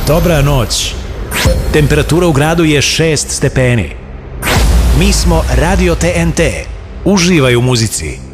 Dobra noć. Temperatura u gradu je 6 stepeni. Mi smo Radio TNT. Uživaj u muzici.